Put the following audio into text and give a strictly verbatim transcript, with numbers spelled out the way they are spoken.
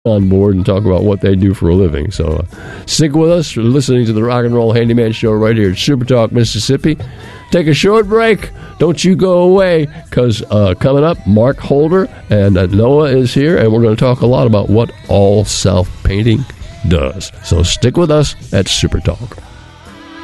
on board and talk about what they do for a living. So uh, stick with us. You're listening to the Rock and Roll Handyman Show right here at Super Talk, Mississippi. Take a short break. Don't you go away, because uh, coming up, Mark Holder and uh, Noah is here, and we're going to talk a lot about what all self-painting does. So stick with us at Super Talk.